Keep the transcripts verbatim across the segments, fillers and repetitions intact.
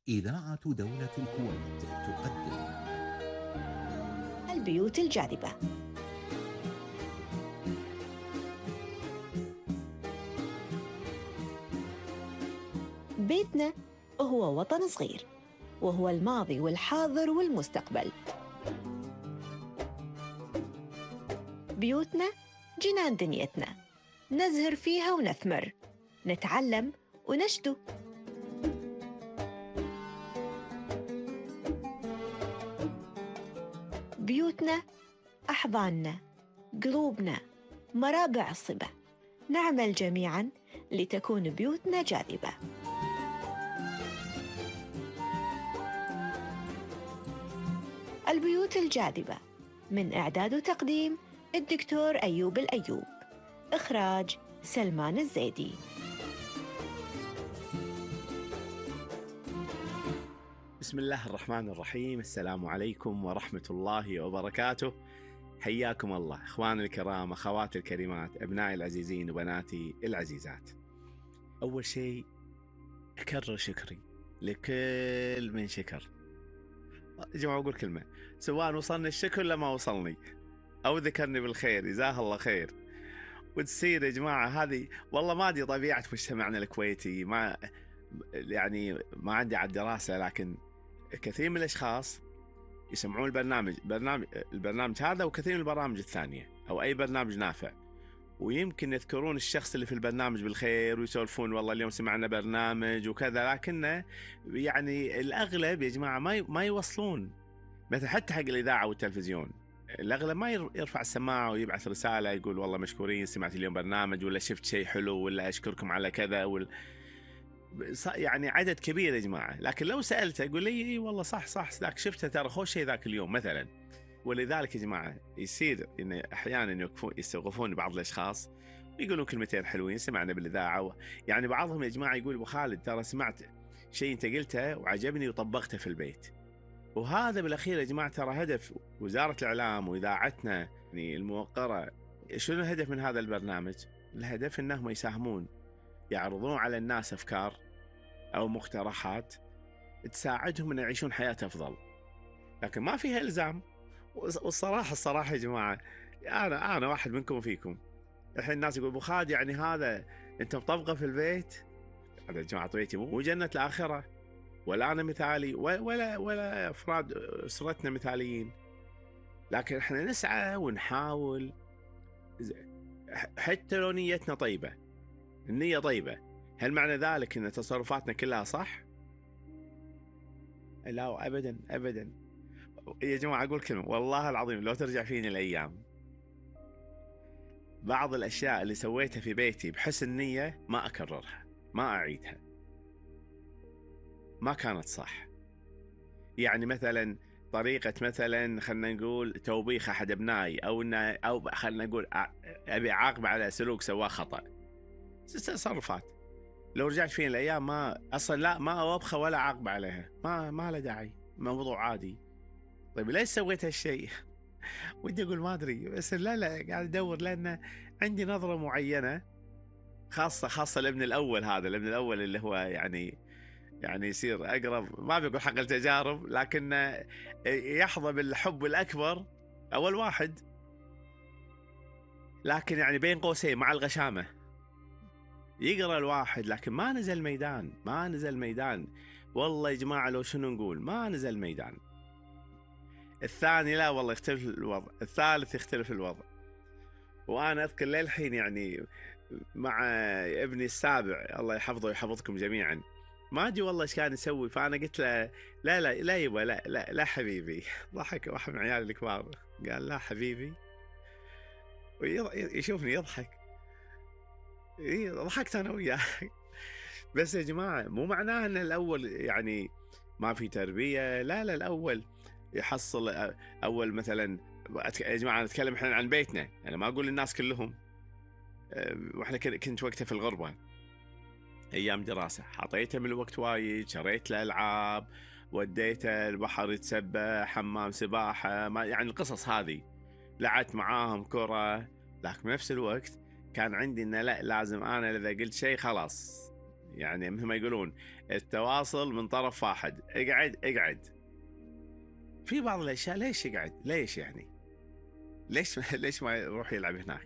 إذاعة دولة الكويت تقدم البيوت الجاذبة. بيتنا هو وطن صغير، وهو الماضي والحاضر والمستقبل. بيوتنا جنان دنيتنا، نزهر فيها ونثمر، نتعلم ونشدو. بيوتنا أحضاننا، قلوبنا، مرابع الصبا. نعمل جميعاً لتكون بيوتنا جاذبة. البيوت الجاذبة، من إعداد وتقديم الدكتور أيوب الأيوب، إخراج سلمان الزيدي. بسم الله الرحمن الرحيم. السلام عليكم ورحمة الله وبركاته. حياكم الله إخواني الكرام، أخواتي الكريمات، أبنائي العزيزين وبناتي العزيزات. أول شيء أكرر شكري لكل من شكر. يا جماعة أقول كلمة، سواء وصلني الشكر لما وصلني أو ذكرني بالخير جزاه الله خير. وتصير يا جماعة هذه والله ما دي طبيعة مجتمعنا الكويتي، ما يعني ما عندي على الدراسة، لكن كثير من الأشخاص يسمعون البرنامج برنامج البرنامج هذا وكثير من البرامج الثانية أو أي برنامج نافع، ويمكن يذكرون الشخص اللي في البرنامج بالخير ويسولفون والله اليوم سمعنا برنامج وكذا، لكنه يعني الأغلب يا جماعة ما ما يوصلون. مثل حتى حق الإذاعة والتلفزيون الأغلب ما يرفع السماعة ويبعث رسالة يقول والله مشكورين سمعت اليوم برنامج، ولا شفت شيء حلو، ولا أشكركم على كذا، ولا يعني عدد كبير يا جماعة. لكن لو سألته يقول لي إيه والله صح صح ذاك شفته ترى خوش شيء ذاك اليوم مثلا. ولذلك يا جماعة يصير إن أحيانا يستوقفون بعض الأشخاص يقولون كلمتين حلوين سمعنا بالإذاعة، يعني بعضهم يا جماعة يقول أبو خالد ترى سمعت شيء أنت قلته وعجبني وطبقته في البيت. وهذا بالأخير يا جماعة ترى هدف وزارة الإعلام وإذاعتنا يعني الموقرة. شنو الهدف من هذا البرنامج؟ الهدف أنهم يساهمون يعرضون على الناس أفكار أو مقترحات تساعدهم أن يعيشون حياة أفضل، لكن ما فيها إلزام. والصراحة الصراحة يا جماعة أنا أنا واحد منكم وفيكم. الحين الناس يقول أبو خالد يعني هذا أنت مطبقه في البيت؟ هذا يا جماعة بيتي مو جنة الآخرة، ولا أنا مثالي ولا ولا أفراد أسرتنا مثاليين، لكن إحنا نسعى ونحاول حتى لو نيتنا طيبة. النية طيبة، هل معنى ذلك أن تصرفاتنا كلها صح؟ لا أبدا أبدا يا جماعة. أقول كلمة والله العظيم لو ترجع فيني الأيام بعض الأشياء اللي سويتها في بيتي بحسن نية ما أكررها، ما أعيدها، ما كانت صح. يعني مثلا طريقة مثلا خلنا نقول توبيخ أحد أبنائي، أو إن أو خلنا نقول أبي أعاقب على سلوك سواه خطأ، تصرفات لو رجعت فيني الأيام ما أصلا لا ما أوبخه ولا أعاقب عليها، ما ما له داعي، موضوع عادي. طيب ليش سويت هالشيء؟ ودي أقول ما أدري، بس لا لا قاعد أدور لأن عندي نظرة معينة خاصة خاصة الابن الأول. هذا الابن الأول اللي هو يعني يعني يصير أقرب، ما بيقول حق التجارب، لكن يحظى بالحب الأكبر أول واحد، لكن يعني بين قوسين مع الغشامة يقرأ الواحد، لكن ما نزل ميدان ما نزل ميدان والله يا جماعة لو شنو نقول ما نزل ميدان. الثاني لا والله يختلف الوضع، الثالث يختلف الوضع. وأنا أذكر للحين يعني مع ابني السابع الله يحفظه ويحفظكم جميعا، ما أدري والله إيش كان يسوي، فأنا قلت له لا لا لا يبا لا لا لا حبيبي. ضحك واحد من عيالي الكبار قال لا حبيبي، ويشوفني يضحك، إيه ضحكت أنا وياه. بس يا جماعة مو معناه أن الأول يعني ما في تربية، لا لا الأول يحصل. أول مثلا يا جماعة نتكلم إحنا عن بيتنا، أنا ما أقول للناس كلهم، وإحنا كنت وقتها في الغربة أيام دراسة، حطيته من الوقت وايد، شريت له ألعاب، وديته البحر يتسبح، حمام سباحة، ما يعني القصص هذه، لعبت معاهم كرة. لكن بنفس الوقت كان عندي إنه لا لازم أنا إذا قلت شيء خلاص يعني مثل ما يقولون التواصل من طرف واحد، اقعد اقعد. في بعض الاشياء ليش يقعد؟ ليش يعني؟ ليش ليش ما يروح يلعب هناك؟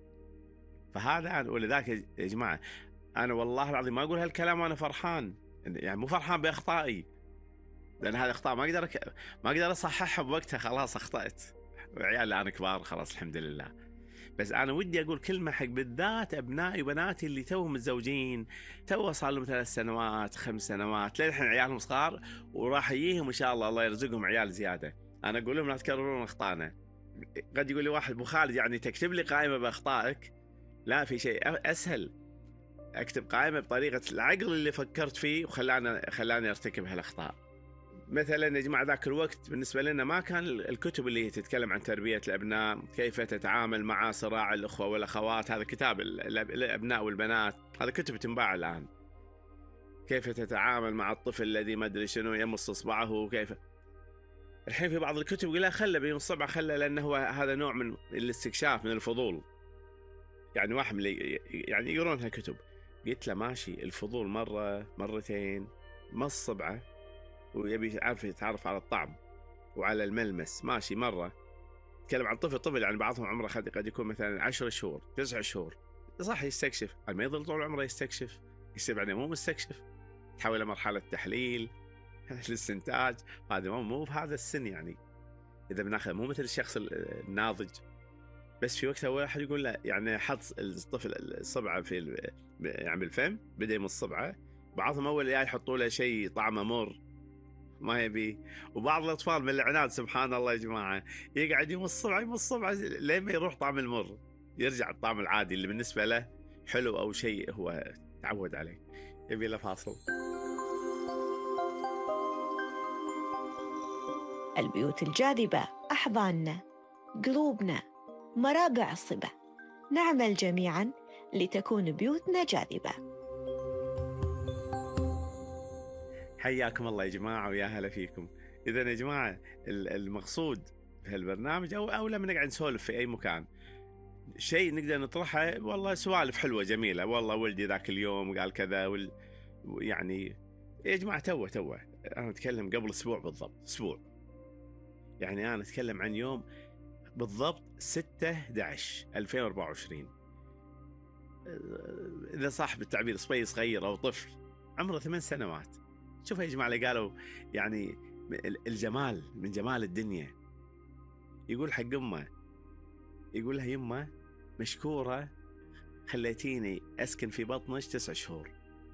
فهذا أنا، ولذلك يا جماعه انا والله العظيم ما اقول هالكلام وانا فرحان، يعني مو فرحان باخطائي، لان هذا اخطاء ما اقدر أك... ما اقدر اصححها بوقتها، خلاص اخطات، وعيالي انا كبار خلاص الحمد لله. بس انا ودي اقول كلمه حق بالذات ابنائي وبناتي اللي توهم متزوجين، تو صار لهم ثلاث سنوات خمس سنوات للحين عيالهم صغار، وراح يجيهم ان شاء الله الله يرزقهم عيال زياده. انا اقول لهم لا تكررون اخطائنا. قد يقول لي واحد ابو خالد يعني تكتب لي قائمه باخطائك؟ لا، في شيء اسهل، اكتب قائمه بطريقه العقل اللي فكرت فيه وخلاني خلاني ارتكب هالاخطاء. مثلا يا جماعه ذاك الوقت بالنسبه لنا ما كان الكتب اللي تتكلم عن تربيه الابناء، كيف تتعامل مع صراع الاخوه والاخوات، هذا كتاب الابناء والبنات، هذا كتب تنباع الان. كيف تتعامل مع الطفل الذي ما ادري شنو يمص اصبعه، وكيف الحين في بعض الكتب يقول لا خله بين الصبع، خله، لانه هو هذا نوع من الاستكشاف، من الفضول. يعني واحد من اللي يعني يقرون هالكتب، قلت له ماشي، الفضول مره مرتين مص صبعه ويبي يعرف يتعرف على الطعم وعلى الملمس، ماشي مرة. تكلم عن طفل طفل يعني بعضهم عمره قد يكون مثلا عشر شهور تسع شهور، صح يستكشف، ما يظل طول عمره يستكشف، يصير بعدين مو مستكشف، تحول لمرحلة تحليل الاستنتاج، هذا مو مو بهذا السن يعني. إذا بناخذ مو مثل الشخص الناضج، بس في وقتها واحد يقول لا يعني حط الطفل الصبعة في يعني بالفم، بدأ من الصبعة، بعضهم أول يحطوا له شيء طعمه مر ما يبي، وبعض الأطفال من العناد سبحان الله يا جماعة يقعد يمص صبعه يمص صبعه لين ما يروح طعم المر، يرجع الطعم العادي اللي بالنسبة له حلو أو شيء هو تعود عليه. يبي له فاصل. البيوت الجاذبة أحضاننا، قلوبنا، مرابع الصبا، نعمل جميعاً لتكون بيوتنا جاذبة. حياكم الله يا جماعة ويا هلا فيكم. إذا يا جماعة المقصود في هالبرنامج أو أو لما نقعد نسولف في أي مكان شيء نقدر نطرحه، والله سوالف حلوة جميلة، والله ولدي ذاك اليوم قال كذا وال... يعني يا جماعة توه توه أنا أتكلم قبل أسبوع بالضبط، أسبوع يعني أنا أتكلم عن يوم بالضبط ستة أحد عشر ألفين وأربعة وعشرين. إذا صح بالتعبير صبي صغير أو طفل عمره ثمان سنوات. شوف يا جماعة اللي قالوا يعني الجمال من جمال الدنيا، يقول حق أمه، يقول لها يمه مشكورة خليتيني أسكن في بطنك تسع شهور.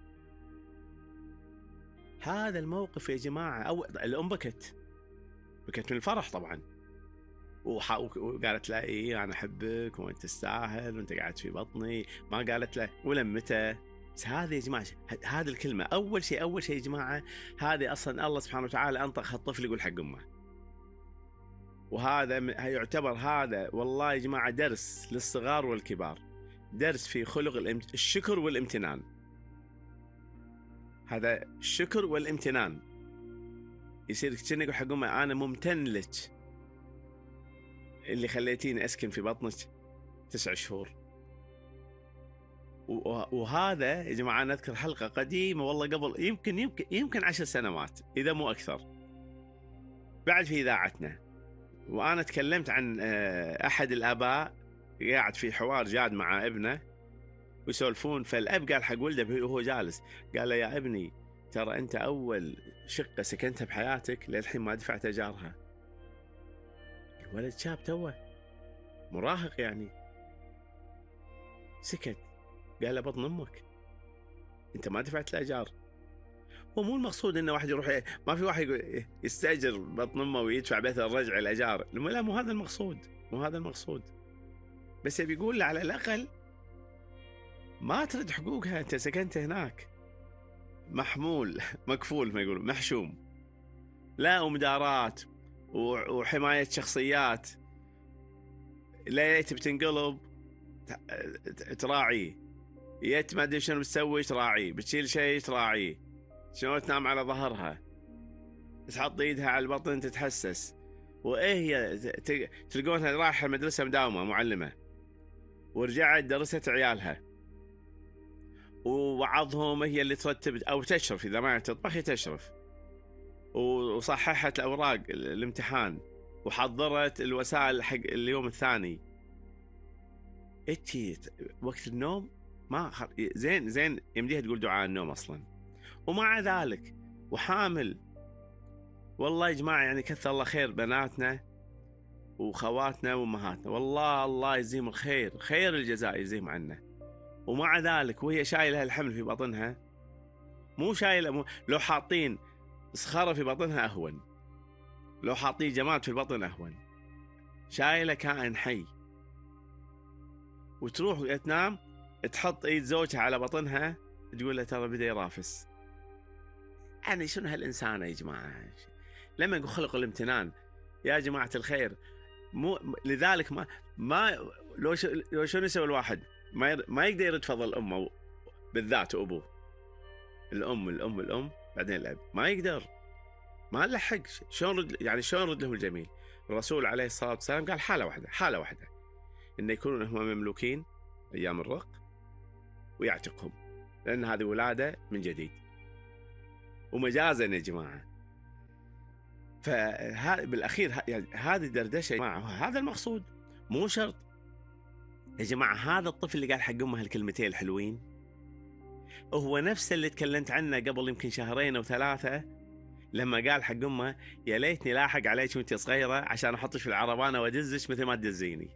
هذا الموقف يا جماعة، أو الأم بكت بكت من الفرح طبعا، وقالت له إيه أنا أحبك وأنت تستاهل وأنت قاعد في بطني، ما قالت له ولمته. بس هذه يا جماعة هذه الكلمة أول شيء أول شيء يا جماعة هذه أصلا الله سبحانه وتعالى أنطق الطفل يقول حق أمه، وهذا يعتبر هذا والله يا جماعة درس للصغار والكبار، درس في خلق الشكر والامتنان. هذا الشكر والامتنان يصير كأنه يقول حق أمه أنا ممتن لك اللي خليتيني أسكن في بطنك تسع شهور. وهذا يا جماعة نذكر حلقة قديمة والله قبل يمكن يمكن يمكن عشر سنوات إذا مو أكثر، بعد في إذاعتنا، وأنا تكلمت عن أحد الآباء قاعد في حوار جاد مع ابنه ويسولفون، فالأب قال حق ولده وهو جالس قال له يا ابني ترى أنت أول شقة سكنتها بحياتك للحين ما دفعت أجارها. الولد شاب توه مراهق يعني سكت، قال له بطن أمك أنت ما دفعت الأجار. ومو المقصود إنه واحد يروح، ما في واحد يستأجر بطن أمه ويدفع بيت الرجع الأجار، لا مو هذا المقصود، مو هذا المقصود، بس بيقول له على الأقل ما ترد حقوقها، أنت سكنت هناك محمول مكفول ما يقولون محشوم، لا ومدارات وحماية شخصيات، لا يت بتنقلب تراعي، يت ما أدري شنو بتسوي تراعي، بتشيل شيء تراعي، شنو تنام على ظهرها، تحط ايدها على البطن تتحسس، وايه هي تلقونها رايحه المدرسه مداومه معلمه ورجعت درست عيالها، وبعضهم هي اللي ترتب أو تشرف، إذا ما تطبخ هي تشرف، وصححت الأوراق الامتحان وحضرت الوسائل حق اليوم الثاني. إتي وقت النوم ما خ... زين زين يمديها تقول دعاء النوم أصلا، ومع ذلك وحامل. والله يا جماعة يعني كثر الله خير بناتنا وخواتنا وأمهاتنا، والله الله يجزيهم الخير، خير الجزاء يجزيهم عنا. ومع ذلك وهي شايلة الحمل في بطنها، مو شايلة مو... لو حاطين صخرة في بطنها أهون، لو حاطين جماد في البطن أهون. شايلة كائن حي، وتروح تنام تحط ايد زوجها على بطنها تقول له ترى بدي يرافس. يعني شنو هالإنسان يا جماعة؟ لما يقول خلق الامتنان يا جماعة الخير، مو لذلك ما ما لو ش... لو شنو يسوي الواحد؟ ما ير... ما يقدر يرد فضل أمه بالذات وأبوه، الأم الأم الأم بعدين الأب، ما يقدر، ما لحق. شلون رد... يعني شلون رد له الجميل؟ الرسول عليه الصلاة والسلام قال حالة واحدة، حالة واحدة إن يكونوا هم مملوكين أيام الرق ويعتقهم، لأن هذه ولادة من جديد ومجازا يا جماعة. فهذا بالأخير يعني هذه دردشة يا جماعة، هذا المقصود، مو شرط يا جماعة. هذا الطفل اللي قال حق أمه هالكلمتين الحلوين هو نفس اللي تكلمت عنه قبل يمكن شهرين أو ثلاثة، لما قال حق أمه يا ليتني لاحق عليك وانت صغيرة عشان أحطش في العربانة وأدزش مثل ما تدزيني.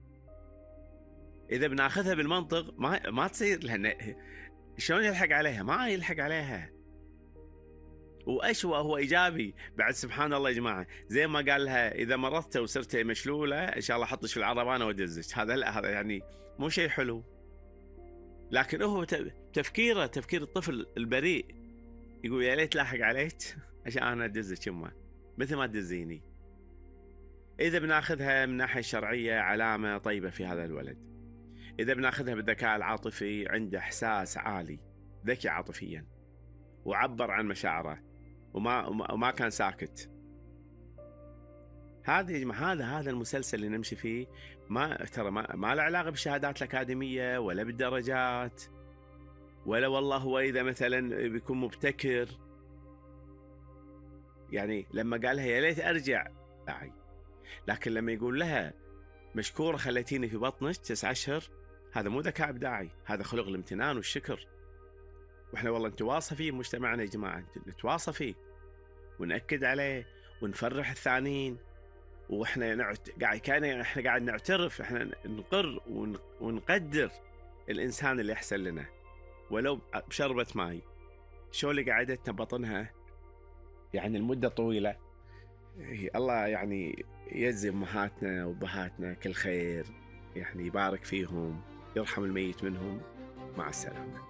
إذا بناخذها بالمنطق ما ما تصير، لأن شلون يلحق عليها؟ ما يلحق عليها. وأشوأ هو إيجابي بعد، سبحان الله يا جماعة، زي ما قال لها إذا مرضت وصرت مشلولة إن شاء الله حطش في العربانة وأدزش. هذا لا، هذا يعني مو شيء حلو. لكن هو تفكيره تفكير الطفل البريء، يقول يا ليت لاحق عليك عشان أنا أدزك يمه مثل ما تدزيني. إذا بناخذها من الناحية الشرعية علامة طيبة في هذا الولد. إذا بناخذها بالذكاء العاطفي، عنده إحساس عالي، ذكي عاطفيا، وعبر عن مشاعره وما وما كان ساكت. هذا هذا هذا المسلسل اللي نمشي فيه. ما ترى ما, ما له علاقة بالشهادات الأكاديمية ولا بالدرجات، ولا والله هو إذا مثلا بيكون مبتكر. يعني لما قال لها يا ليت أرجع داعي، لكن لما يقول لها مشكورة خليتيني في بطنك تسعة أشهر، هذا مو ذكاء إبداعي، هذا خلق الامتنان والشكر. وإحنا والله نتواصى فيه مجتمعنا يا جماعة، نتواصى فيه ونأكد عليه ونفرح الثانيين. وإحنا نعت... قاعد كان إحنا قاعد نعترف، إحنا نقر ون... ونقدر الإنسان اللي أحسن لنا ولو بشربة ماي. شو اللي قعدتنا بطنها يعني المدة طويلة. الله يعني يجزي أمهاتنا وأبهاتنا كل خير، يعني يبارك فيهم، يرحم الميت منهم. مع السلامة.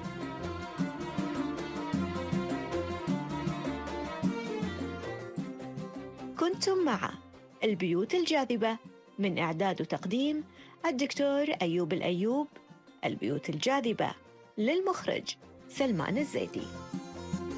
كنتم مع البيوت الجاذبة، من إعداد وتقديم الدكتور أيوب الأيوب. البيوت الجاذبة، للمخرج سلمان الزيدي.